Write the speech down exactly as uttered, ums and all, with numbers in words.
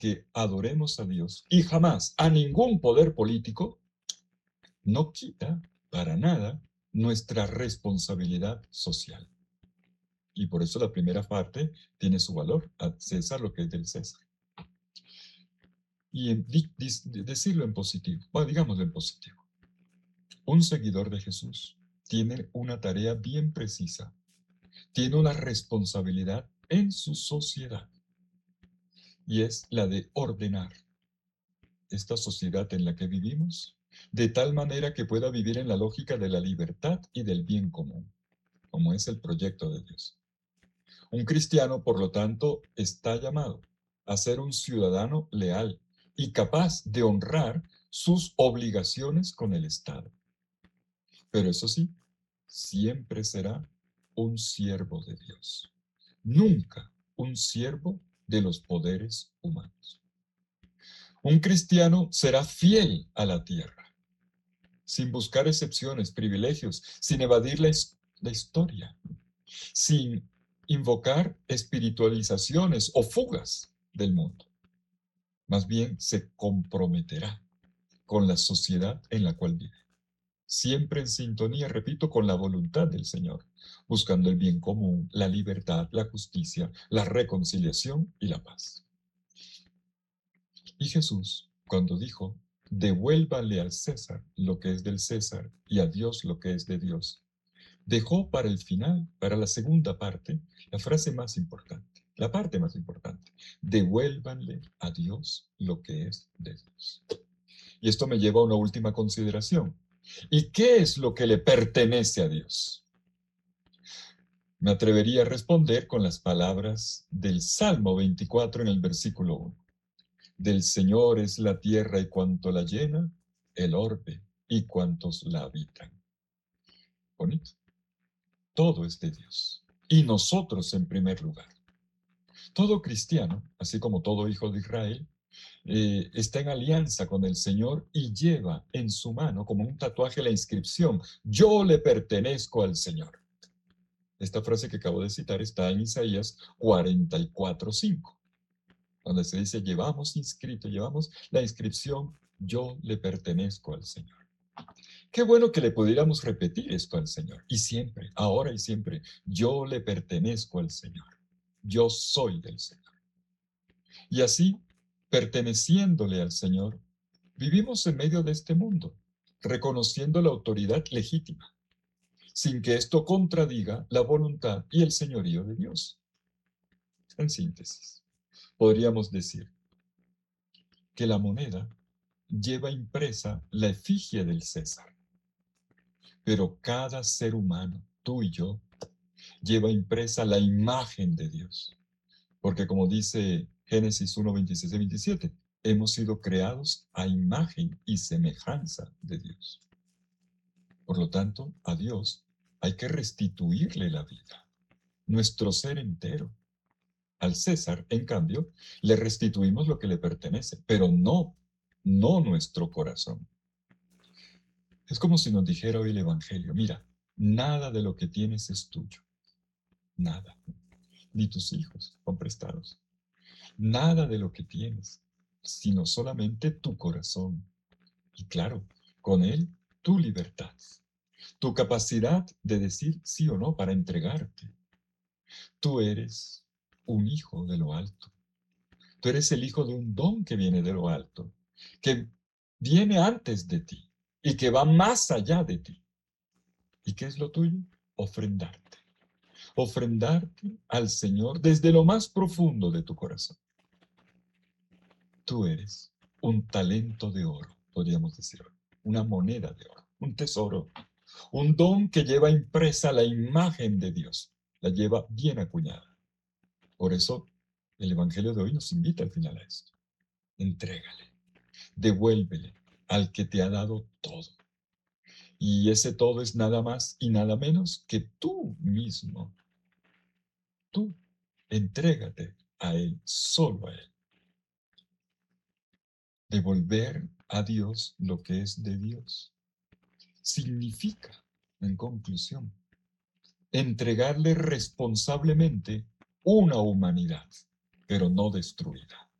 que adoremos a Dios y jamás a ningún poder político, no quita para nada nuestra responsabilidad social. Y por eso la primera parte tiene su valor, a César lo que es del César. Y en, di, di, decirlo en positivo, bueno, digámoslo en positivo. Un seguidor de Jesús tiene una tarea bien precisa, tiene una responsabilidad en su sociedad, y es la de ordenar esta sociedad en la que vivimos, de tal manera que pueda vivir en la lógica de la libertad y del bien común, como es el proyecto de Dios. Un cristiano, por lo tanto, está llamado a ser un ciudadano leal y capaz de honrar sus obligaciones con el Estado. Pero eso sí, siempre será un siervo de Dios, nunca un siervo de los poderes humanos. Un cristiano será fiel a la tierra, sin buscar excepciones, privilegios, sin evadir la, la historia, sin invocar espiritualizaciones o fugas del mundo. Más bien se comprometerá con la sociedad en la cual vive, siempre en sintonía, repito, con la voluntad del Señor, buscando el bien común, la libertad, la justicia, la reconciliación y la paz. Y Jesús, cuando dijo, devuélvale al César lo que es del César y a Dios lo que es de Dios, dejó para el final, para la segunda parte, la frase más importante, la parte más importante, devuélvanle a Dios lo que es de Dios. Y esto me lleva a una última consideración. ¿Y qué es lo que le pertenece a Dios? Me atrevería a responder con las palabras del Salmo veinticuatro en el versículo uno. Del Señor es la tierra y cuanto la llena, el orbe y cuantos la habitan. Bonito. Todo es de Dios. Y nosotros en primer lugar. Todo cristiano, así como todo hijo de Israel, eh, está en alianza con el Señor y lleva en su mano como un tatuaje la inscripción, yo le pertenezco al Señor. Esta frase que acabo de citar está en Isaías cuarenta y cuatro, cinco, donde se dice, llevamos inscrito, llevamos la inscripción, yo le pertenezco al Señor. Qué bueno que le pudiéramos repetir esto al Señor, y siempre, ahora y siempre, yo le pertenezco al Señor, yo soy del Señor. Y así, perteneciéndole al Señor, vivimos en medio de este mundo, reconociendo la autoridad legítima, sin que esto contradiga la voluntad y el señorío de Dios. En síntesis, podríamos decir que la moneda lleva impresa la efigie del César, pero cada ser humano, tú y yo, lleva impresa la imagen de Dios, porque como dice Génesis uno, veintiséis y veintisiete, hemos sido creados a imagen y semejanza de Dios. Por lo tanto, a Dios hay que restituirle la vida, nuestro ser entero. Al César, en cambio, le restituimos lo que le pertenece, pero no, no nuestro corazón. Es como si nos dijera hoy el Evangelio, mira, nada de lo que tienes es tuyo, nada, ni tus hijos son prestados, nada de lo que tienes, sino solamente tu corazón. Y claro, con él, tu libertad, tu capacidad de decir sí o no para entregarte. Tú eres un hijo de lo alto. Tú eres el hijo de un don que viene de lo alto, que viene antes de ti y que va más allá de ti. ¿Y qué es lo tuyo? Ofrendarte. Ofrendarte al Señor desde lo más profundo de tu corazón. Tú eres un talento de oro, podríamos decir, una moneda de oro, un tesoro, un don que lleva impresa la imagen de Dios, la lleva bien acuñada. Por eso el Evangelio de hoy nos invita al final a esto. Entrégale, devuélvele al que te ha dado todo. Y ese todo es nada más y nada menos que tú mismo. Tú, entrégate a Él, solo a Él. Devolver a Dios lo que es de Dios significa, en conclusión, entregarle responsablemente una humanidad, pero no destruida.